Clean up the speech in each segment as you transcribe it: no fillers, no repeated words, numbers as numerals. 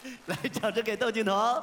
来，掌声给窦靖童。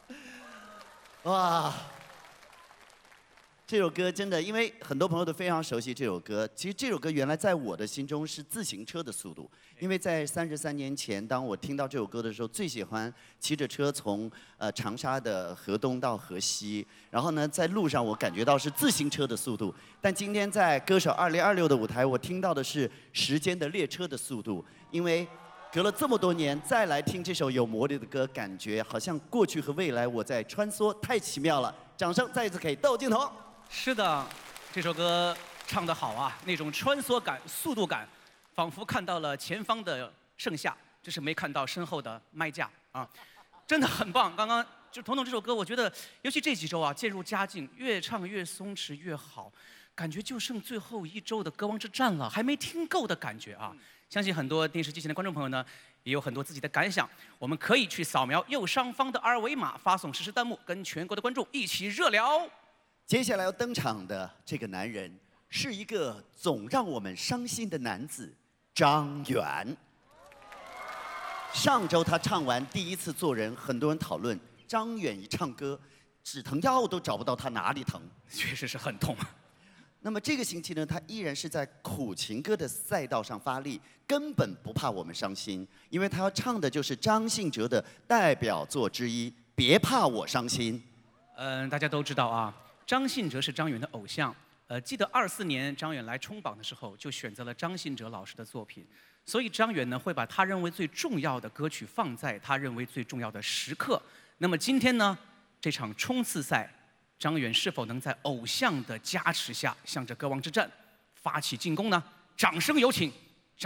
哇，这首歌真的，因为很多朋友都非常熟悉这首歌。其实这首歌原来在我的心中是自行车的速度，因为在33年前，当我听到这首歌的时候，最喜欢骑着车从长沙的河东到河西，然后呢，在路上我感觉到是自行车的速度。但今天在歌手2026的舞台，我听到的是时间的列车的速度，因为。隔了这么多年，再来听这首有魔力的歌，感觉好像过去和未来我在穿梭，太奇妙了！掌声再一次给窦靖童。 是的，这首歌唱得好啊，那种穿梭感、速度感，仿佛看到了前方的盛夏，只是没看到身后的麦架啊，真的很棒。刚刚就童童这首歌，我觉得尤其这几周啊，渐入佳境，越唱越松弛越好，感觉就剩最后1周的歌王之战了，还没听够的感觉啊。相信很多电视机前的观众朋友呢，也有很多自己的感想。我们可以去扫描右上方的2维码，发送实时弹幕，跟全国的观众一起热聊。 接下来要登场的这个男人，是一个总让我们伤心的男子张远。上周他唱完第一次做人，很多人讨论张远一唱歌，止疼药都找不到他哪里疼， 确实是很痛。 那么这个星期呢，他依然是在苦情歌的赛道上发力，根本不怕我们伤心，因为他要唱的就是张信哲的代表作之一《别怕我伤心》。 大家都知道啊，张信哲是张远的偶像。记得24年张远来冲榜的时候，就选择了张信哲老师的作品，所以张远呢会把他认为最重要的歌曲放在他认为最重要的时刻。那么今天呢，这场冲刺赛。张远是否能在偶像的加持下，向着歌王之战发起进攻呢？掌声有请